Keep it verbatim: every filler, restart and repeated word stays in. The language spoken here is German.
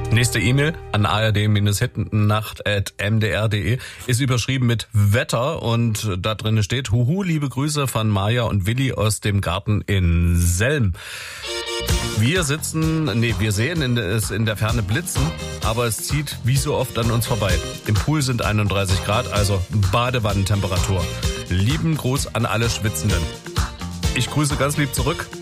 Nächste E-Mail an a r d hintennacht at m d r punkt d e ist überschrieben mit Wetter und da drin steht: Huhu, liebe Grüße von Maja und Willi aus dem Garten in Selm. Wir sitzen, nee, wir sehen in, es in der Ferne blitzen, aber es zieht wie so oft an uns vorbei. Im Pool sind einunddreißig Grad, also Badewannentemperatur. Lieben Gruß an alle Schwitzenden. Ich grüße ganz lieb zurück.